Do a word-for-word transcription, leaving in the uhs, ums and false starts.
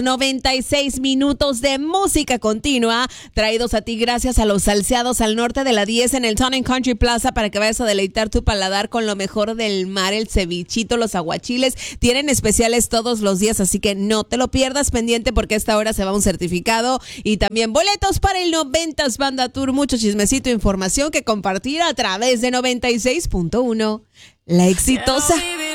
noventa y seis minutos de música continua, traídos a ti gracias a los Salseados al norte de la diez en el Town and Country Plaza para que vayas a deleitar tu paladar con lo mejor del mar, el cevichito, los aguachiles. Tienen especiales todos los días, así que no te lo pierdas, pendiente porque a esta hora se va un certificado y también boletos para el noventas Banda Tour. Mucho chismecito e información que compartir a través de noventa y seis punto uno. La Exitosa.